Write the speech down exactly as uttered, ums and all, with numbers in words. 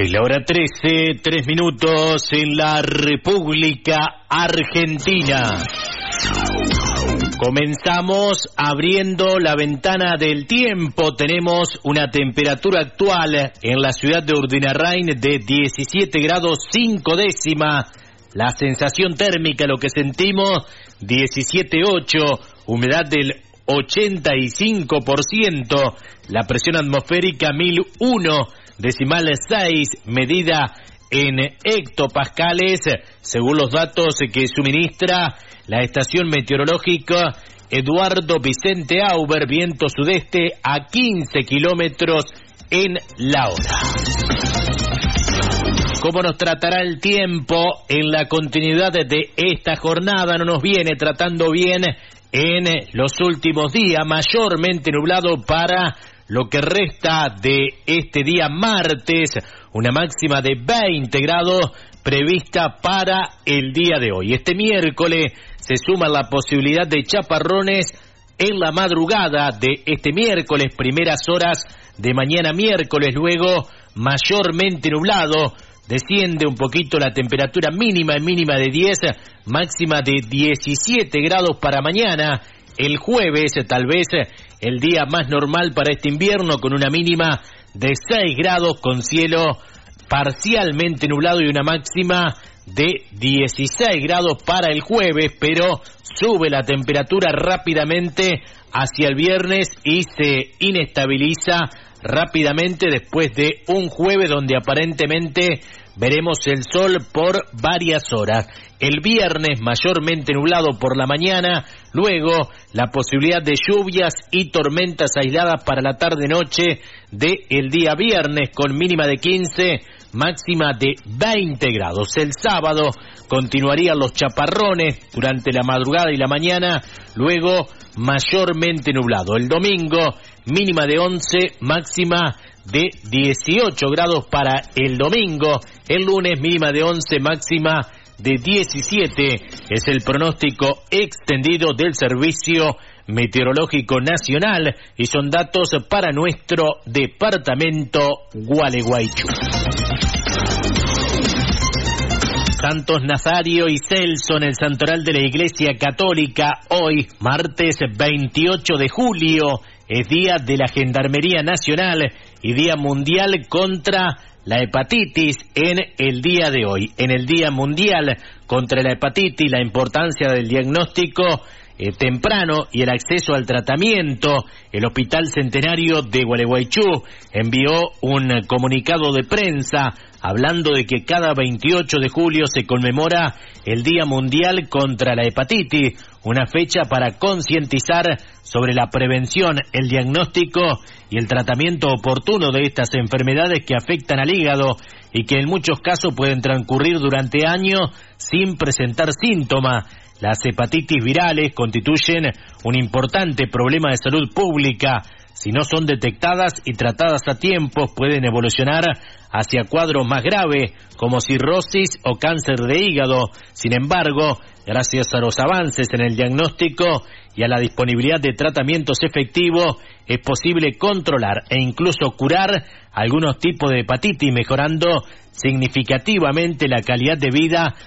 Es la hora trece, tres minutos en la República Argentina. Comenzamos abriendo la ventana del tiempo. Tenemos una temperatura actual en la ciudad de Urdinarrain de diecisiete grados cinco décimas. La sensación térmica, lo que sentimos, diecisiete punto ocho, humedad del ochenta y cinco por ciento, la presión atmosférica mil uno decimal seis, medida en hectopascales, según los datos que suministra la estación meteorológica Eduardo Vicente Auber, viento sudeste a quince kilómetros en la hora. ¿Cómo nos tratará el tiempo en la continuidad de esta jornada? No nos viene tratando bien en los últimos días, mayormente nublado para lo que resta de este día martes, una máxima de veinte grados prevista para el día de hoy. Este miércoles se suma la posibilidad de chaparrones en la madrugada de este miércoles, primeras horas de mañana miércoles, luego mayormente nublado. Desciende un poquito la temperatura mínima, en mínima de diez, máxima de diecisiete grados para mañana. El jueves, tal vez el día más normal para este invierno, con una mínima de seis grados, con cielo parcialmente nublado y una máxima de dieciséis grados para el jueves, pero sube la temperatura rápidamente hacia el viernes y se inestabiliza rápidamente después de un jueves donde aparentemente veremos el sol por varias horas. El viernes mayormente nublado por la mañana, luego la posibilidad de lluvias y tormentas aisladas para la tarde-noche del día viernes con mínima de quince, máxima de veinte grados. El sábado continuarían los chaparrones durante la madrugada y la mañana, luego mayormente nublado. El domingo mínima de once, máxima de dieciocho grados para el domingo. El lunes mínima de once, máxima de diecisiete. Es el pronóstico extendido del Servicio Meteorológico Nacional y son datos para nuestro departamento Gualeguaychú. Santos Nazario y Celso en el santoral de la Iglesia Católica. Hoy, martes veintiocho de julio, es día de la Gendarmería Nacional y Día Mundial contra la Hepatitis en el día de hoy. En el Día Mundial contra la Hepatitis, la importancia del diagnóstico eh, temprano y el acceso al tratamiento. El Hospital Centenario de Gualeguaychú envió un comunicado de prensa hablando de que cada veintiocho de julio se conmemora el Día Mundial contra la Hepatitis, una fecha para concientizar sobre la prevención, el diagnóstico y el tratamiento oportuno de estas enfermedades que afectan al hígado y que en muchos casos pueden transcurrir durante años sin presentar síntomas. Las hepatitis virales constituyen un importante problema de salud pública. Si no son detectadas y tratadas a tiempo, pueden evolucionar hacia cuadros más graves, como cirrosis o cáncer de hígado. Sin embargo, gracias a los avances en el diagnóstico y a la disponibilidad de tratamientos efectivos, es posible controlar e incluso curar algunos tipos de hepatitis, mejorando significativamente la calidad de vida